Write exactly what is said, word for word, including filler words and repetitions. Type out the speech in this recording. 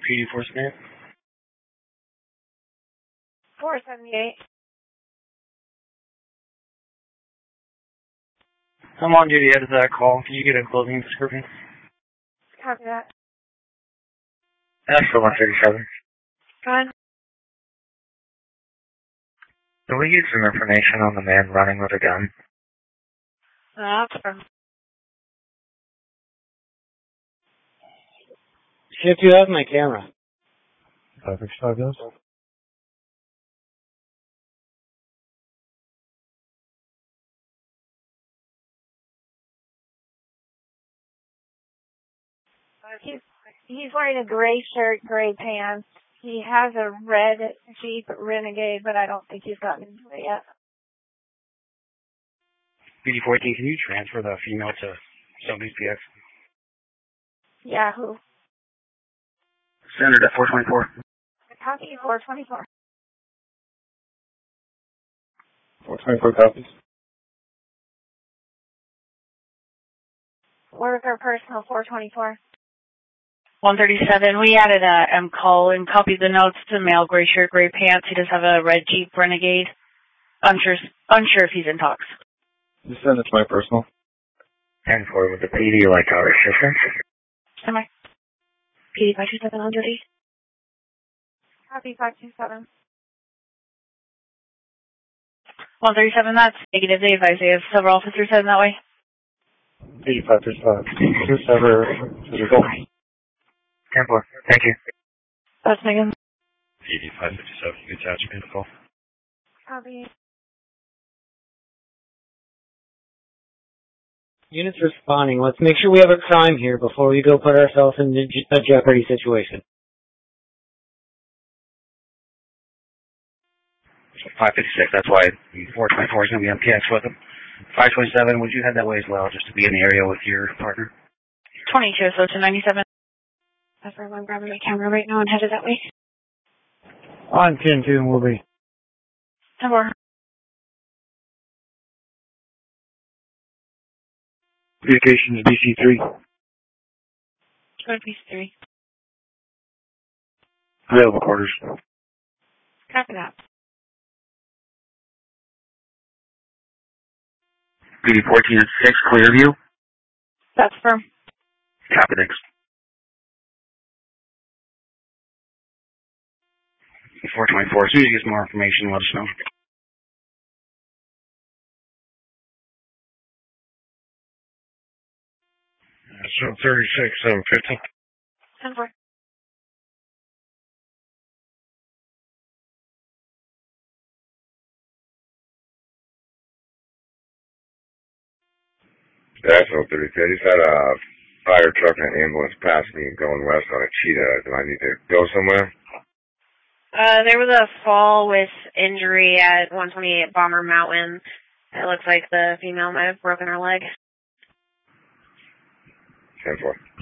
P D four Smith. four seventy-eight. I'm on duty out of that call. Can you get a clothing description? Copy that. That's for one thirty-seven. Go ahead. Can we get some information on the man running with a gun? Uh, that's from. See if you have my camera. five fifty-five does? Uh, he's, he's wearing a gray shirt, gray pants. He has a red Jeep Renegade, but I don't think he's gotten into it yet. P D fourteen, can you transfer the female to somebody's P X? Yahoo. Standard at four twenty-four. Copy four twenty-four. four twenty-four copies. Worker personal four twenty-four. one thirty-seven, we added a M call and copied the notes to male, gray shirt, gray pants. He does have a red Jeep Renegade. Unsure, unsure if he's in talks. Just send it to my personal. ten four, with the P D like our assistance? Am I? P D five two seven on duty. Copy five two seven. one thirty-seven, that's negative. They advise they have several officers heading that way. eighty-five thirty-five. Just ever physical. ten four, thank you. That's Megan. eighty-five fifty-seven, attachment call. Copy. Units responding. Let's make sure we have a crime here before we go put ourselves in a jeopardy situation. five fifty-six, that's why four twenty-four is going to be on P X with him. five twenty-seven, would you head that way as well, just to be in the area with your partner? twenty-two, so to ninety-seven. That's where I'm grabbing my camera right now and headed that way. On ten two, we'll be. ten four. Communications B C three. Go to P C three. Available quarters. Copy that. P D fourteen at six, clear view. That's firm. Copy, thanks. four twenty-four, as soon as you get some more information, let us know. So thirty-six, seven fifty. ten four. That's all thirty. I just had a fire truck and an ambulance pass me going west on a cheetah. Do I need to go somewhere? Uh, there was a fall with injury at one twenty-eight Bomber Mountain. It looks like the female might have broken her leg. ten four.